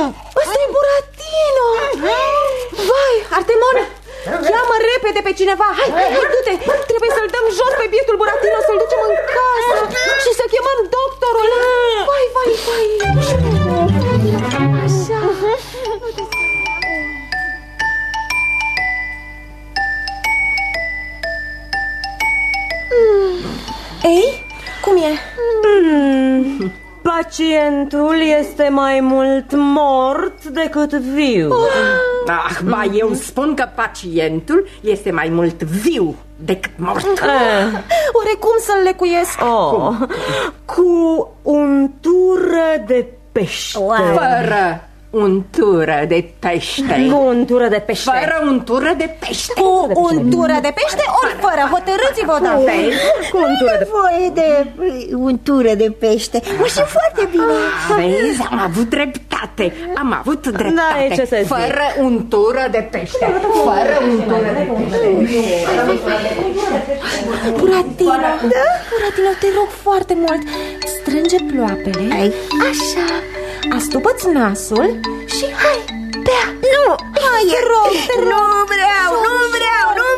Ăsta-i Buratino! Vai, Artemon, cheamă repede pe cineva. Hai, du-te, trebuie să-l dăm jos pe bietul Buratino, să-l ducem în casă și să chemăm doctorul. Vai. Așa. Ei, cum e? Pacientul este mai mult mort decât viu. Ba, eu spun că pacientul este mai mult viu decât mort. Oare cum să-l lecuiesc? Cu untură de pește. Fără untură de pește. Cu untură de pește. Fără untură de pește. Cu untură de pește ori fără? Hotărâți-vă odată. Cu untură de nevoie de untură de pește. Mă simt foarte bine. Vezi, am avut dreptate. Am avut dreptate. Da, ce să zic. Fără untură de pește. Fără untură de pește. Buratino, Buratino, te rog foarte mult, strânge ploapele. Așa. Astupă-ți nasul și hai, bea. Nu, hai, te rog, nu vreau.